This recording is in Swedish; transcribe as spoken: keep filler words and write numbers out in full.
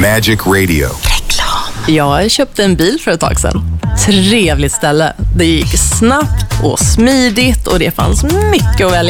Magic Radio. Jag köpte en bil för ett tag sedan. Trevligt ställe. Det gick snabbt och smidigt och det fanns mycket att välja